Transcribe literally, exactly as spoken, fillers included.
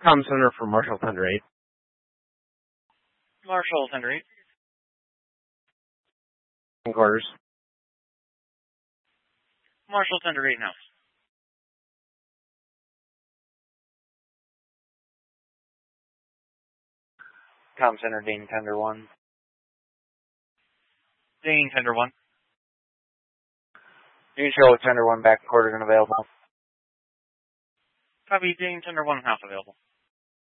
Com Center for Marshall Thunder eight. Marshall Thunder eight. Quarters. Marshall Thunder eight now. Com Center, Dane Thunder one. Dane Thunder one. New Charlotte Thunder one, back quarters unavailable. Copy, Dane Thunder one, half available.